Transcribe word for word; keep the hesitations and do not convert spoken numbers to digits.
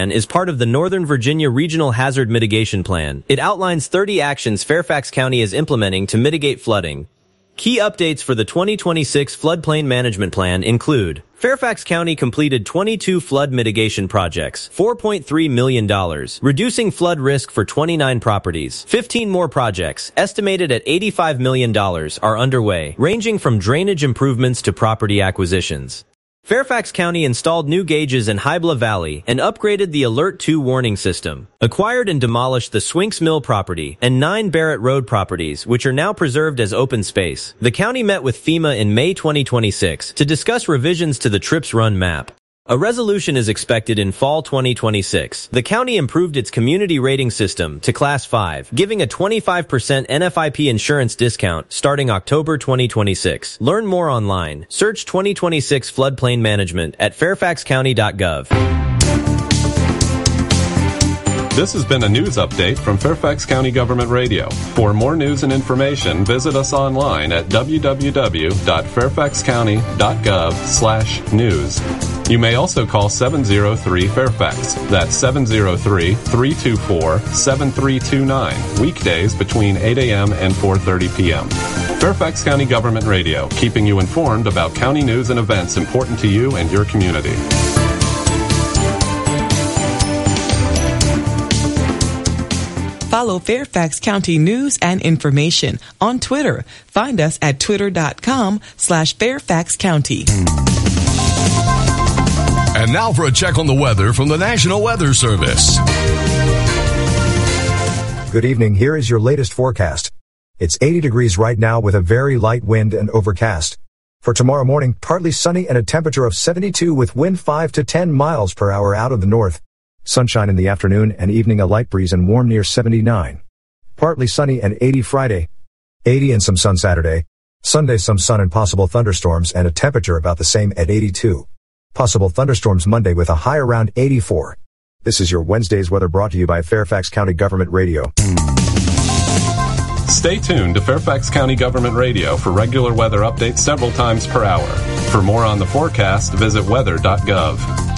Plan is part of the Northern Virginia Regional Hazard Mitigation Plan. It outlines thirty actions Fairfax County is implementing to mitigate flooding. Key updates for the twenty twenty-six Floodplain Management Plan include: Fairfax County completed twenty-two flood mitigation projects, four point three million dollars, reducing flood risk for twenty-nine properties. fifteen more projects, estimated at eighty-five million dollars, are underway, ranging from drainage improvements to property acquisitions. Fairfax County installed new gauges in Hybla Valley and upgraded the Alert two warning system, acquired and demolished the Swinks Mill property and nine Barrett Road properties, which are now preserved as open space. The county met with FEMA in May twenty twenty-six to discuss revisions to the Trips Run map. A resolution is expected in fall twenty twenty-six. The county improved its community rating system to Class five, giving a twenty-five percent N F I P insurance discount starting October twenty twenty-six. Learn more online. Search twenty twenty-six Floodplain Management at fairfax county dot gov. This has been a news update from Fairfax County Government Radio. For more news and information, visit us online at w w w dot fairfax county dot gov slash news. You may also call seven oh three Fairfax. That's seven oh three, three two four, seven three two nine. Weekdays between eight a.m. and four thirty p.m. Fairfax County Government Radio, keeping you informed about county news and events important to you and your community. Follow Fairfax County news and information on Twitter. Find us at twitter.com slash Fairfax County. And now for a check on the weather from the National Weather Service. Good evening. Here is your latest forecast. It's eighty degrees right now with a very light wind and overcast. For tomorrow morning, partly sunny and a temperature of seventy-two with wind five to ten miles per hour out of the north. Sunshine in the afternoon and evening, a light breeze and warm near seventy-nine. Partly sunny and eighty Friday. eighty and some sun Saturday. Sunday some sun and possible thunderstorms and a temperature about the same at eighty-two. Possible thunderstorms Monday with a high around eighty-four. This is your Wednesday's weather brought to you by Fairfax County Government Radio. Stay tuned to Fairfax County Government Radio for regular weather updates several times per hour. For more on the forecast, visit weather dot gov.